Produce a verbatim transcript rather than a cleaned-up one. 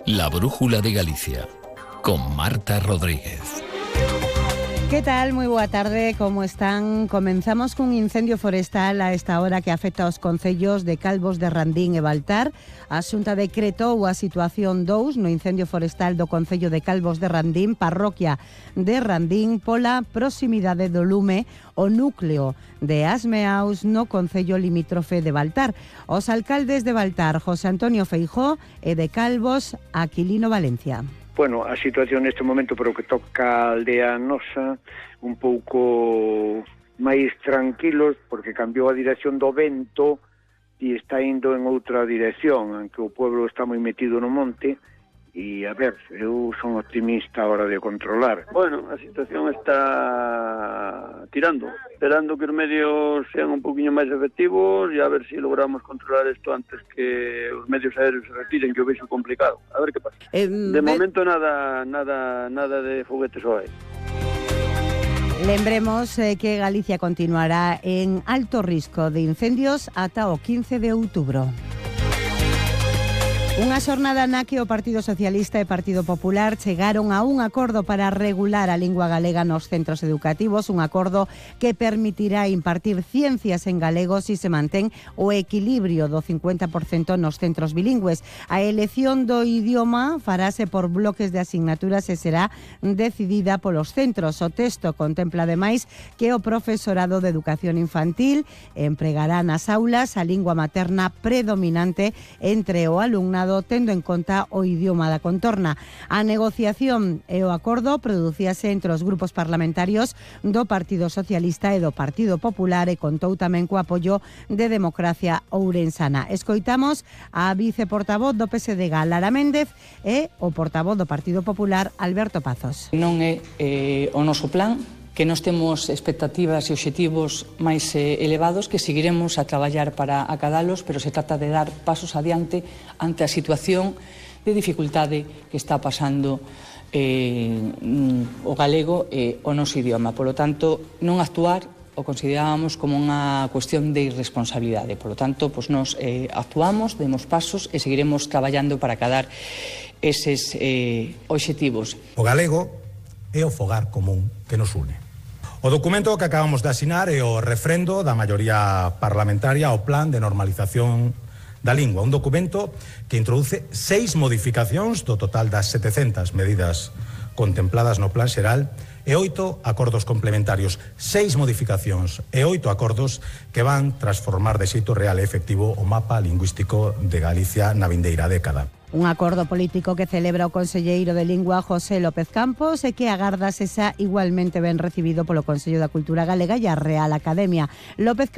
La Brújula de Galicia, con Marta Rodríguez. ¿Qué tal? Muy boa tarde, como están? Comenzamos cun incendio forestal a esta hora que afecta aos concellos de Calvos de Randín e Baltar. A Xunta decretou a situación dous no incendio forestal do concello de Calvos de Randín, parroquia de Randín, pola proximidade do lume o núcleo de Asmeaus no concello limítrofe de Baltar. Os alcaldes de Baltar, José Antonio Feijóo, e de Calvos, Aquilino Valencia. Bueno, a situación neste momento, pero que toca a aldea nosa, un pouco máis tranquilos, porque cambiou a dirección do vento e está indo en outra dirección, aunque o pueblo está moi metido no monte. E, a ver, eu son optimista a hora de controlar. Bueno, a situación está tirando, esperando que os medios sean un poquinho máis efectivos e a ver se si logramos controlar isto antes que os medios aéreos se retiren, que o vexo complicado. A ver que pasa. Eh, de ve... momento nada nada nada de foguetes hoy. Lembremos eh, que Galicia continuará en alto risco de incendios ata o quince de outubro. Unha xornada na que o Partido Socialista e Partido Popular chegaron a un acordo para regular a lingua galega nos centros educativos, un acordo que permitirá impartir ciencias en galego se se mantén o equilibrio do cincuenta por cento nos centros bilingües. A elección do idioma farase por bloques de asignaturas e será decidida polos centros. O texto contempla ademais que o profesorado de educación infantil empregará nas aulas a lingua materna predominante entre o alumnado, tendo en conta o idioma da contorna. A negociación e o acordo producíase entre os grupos parlamentarios do Partido Socialista e do Partido Popular e contou tamén co apoio de Democracia Ourensana. Escoitamos a viceportavoz do P S D G, Lara Méndez, e o portavoz do Partido Popular, Alberto Pazos. Non é eh, o noso plan, que nós temos expectativas e obxectivos máis eh, elevados que seguiremos a traballar para acadalos, pero se trata de dar pasos adiante ante a situación de dificultade que está pasando eh, o galego e o noso idioma. Por lo tanto, non actuar o considerábamos como unha cuestión de irresponsabilidade. Por lo tanto, pues nos eh, actuamos, demos pasos e seguiremos traballando para acadar eses eh, obxectivos. O galego é o fogar común que nos une. O documento que acabamos de asinar é o refrendo da maioría parlamentaria ao Plan de Normalización da Lingua, un documento que introduce seis modificacións do total das setecentas medidas contempladas no Plan Xeral e oito acordos complementarios, seis modificacións e oito acordos que van transformar de xeito real e efectivo o mapa lingüístico de Galicia na vindeira década. Un acordo político que celebra o conselleiro de Lingua José López Campos e que agarda sesa igualmente ben recibido polo Consello da Cultura Galega e a Real Academia. López